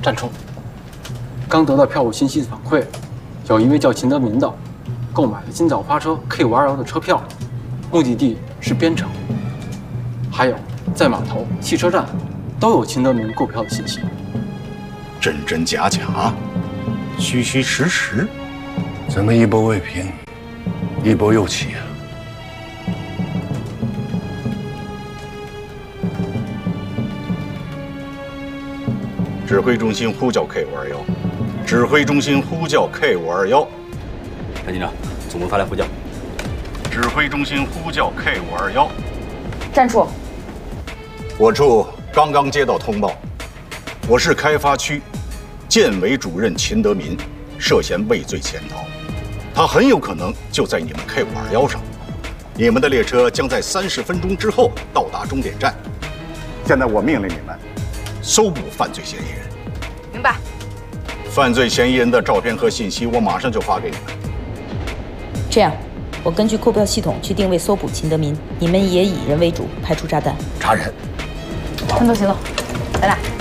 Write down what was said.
站冲。刚得到票务信息的反馈，有一位叫秦德民的，购买了今早发车 K521的车票，目的地是边城。还有在码头、汽车站，都有秦德民购票的信息。 真真假假，虚虚实实， 怎么一波未平，一波又起啊？ 指挥中心呼叫 K521，指挥中心呼叫 K521。 陈警长，总部发来呼叫。 指挥中心呼叫 K521。 站处。 我处刚刚接到通报，我市开发区建委主任秦德民涉嫌畏罪潜逃，他很有可能就在你们 K521上。你们的列车将在30分钟之后到达终点站。现在我命令你们。 搜捕犯罪嫌疑人。 明白。 犯罪嫌疑人的照片和信息，我马上就发给你们。 这样，我根据购票系统去定位搜捕秦德民，你们也以人为主，排除炸弹。 查人。 分头行动，来啦！